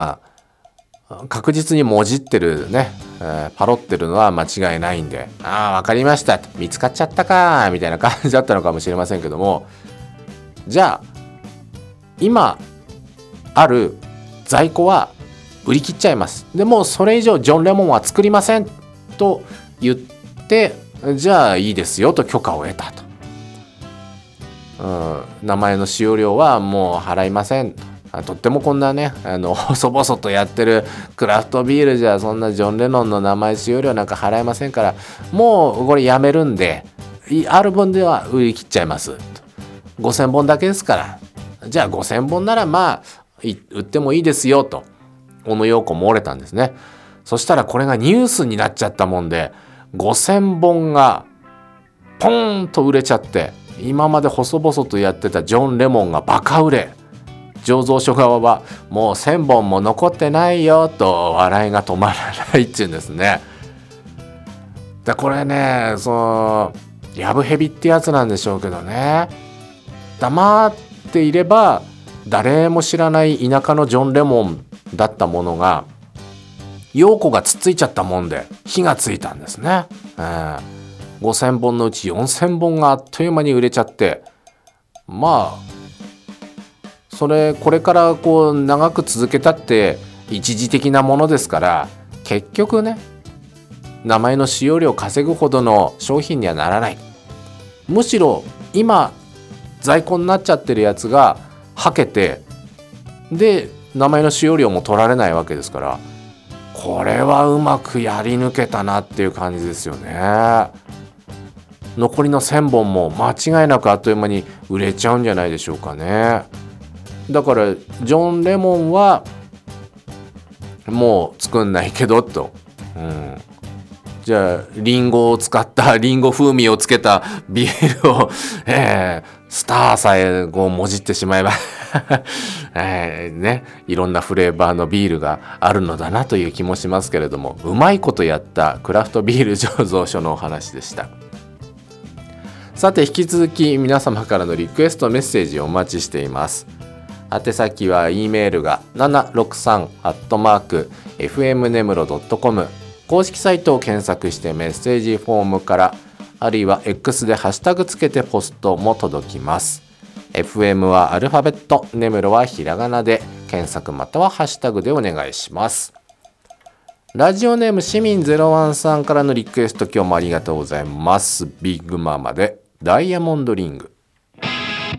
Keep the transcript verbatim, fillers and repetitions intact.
確実にもじってるね、えー、パロってるのは間違いないんで、ああ分かりました、見つかっちゃったかみたいな感じだったのかもしれませんけども、じゃあ今ある在庫は売り切っちゃいます。でもうそれ以上ジョン・レモンは作りませんと言って、じゃあいいですよと許可を得たと、うん、名前の使用料はもう払いませんと。とってもこんなね、あの細々とやってるクラフトビールじゃそんなジョン・レノンの名前使用料なんか払えませんから、もうこれやめるんで、ある分では売り切っちゃいますと。ごせんぼんだけですから、じゃあごせんぼんならまあ売ってもいいですよと小野陽子も漏れたんですね。そしたらこれがニュースになっちゃったもんで、ごせんぼんがポーンと売れちゃって、今まで細々とやってたジョン・レモンがバカ売れ。醸造所側はもうせんぼんも残ってないよと笑いが止まらないっていうんですね。でこれね、そのやぶへびってやつなんでしょうけどね、黙っていれば誰も知らない田舎のジョン・レモンだったものが、陽子がつっついちゃったもんで火がついたんですね。えー、ごせんぼんのうちよんせんぼんがあっという間に売れちゃって、まあそれこれからこう長く続けたって一時的なものですから、結局ね名前の使用料を稼ぐほどの商品にはならない。むしろ今在庫になっちゃってるやつがはけて、で名前の使用料も取られないわけですから、これはうまくやり抜けたなっていう感じですよね。残りのせんぼんも間違いなくあっという間に売れちゃうんじゃないでしょうかね。だからジョン・レモンはもう作んないけどと、うん、じゃあリンゴを使ったリンゴ風味をつけたビールを、えー、スターさえこうもじってしまえば、えーね、いろんなフレーバーのビールがあるのだなという気もしますけれども、うまいことやったクラフトビール醸造所のお話でした。さて引き続き皆様からのリクエストメッセージをお待ちしています。宛先は E メールがななろくさんアットマークエフエムネムロドットコム、公式サイトを検索してメッセージフォームから、あるいは X でハッシュタグつけてポストも届きます。 エフエム はアルファベット、ネムロはひらがなで検索またはハッシュタグでお願いします。ラジオネーム市民ゼロワンさんからのリクエスト、今日もありがとうございます。ビッグママでダイヤモンドリング。